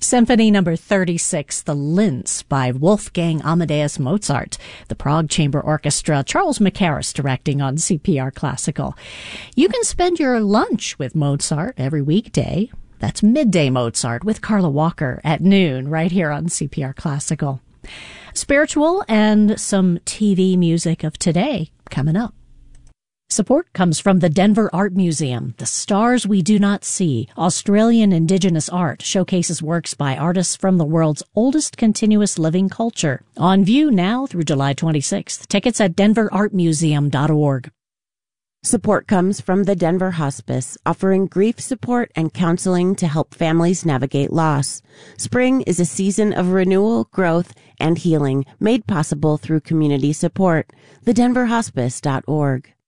Symphony Number 36, The Linz by Wolfgang Amadeus Mozart. The Prague Chamber Orchestra, Charles Mackerras directing on CPR Classical. You can spend your lunch with Mozart every weekday. That's Midday Mozart with Carla Walker at noon right here on CPR Classical. Spiritual and some TV music of today coming up. Support comes from the Denver Art Museum. The Stars We Do Not See, Australian Indigenous art, showcases works by artists from the world's oldest continuous living culture. On view now through July 26th. Tickets at denverartmuseum.org. Support comes from the Denver Hospice, offering grief support and counseling to help families navigate loss. Spring is a season of renewal, growth, and healing, made possible through community support. TheDenverHospice.org.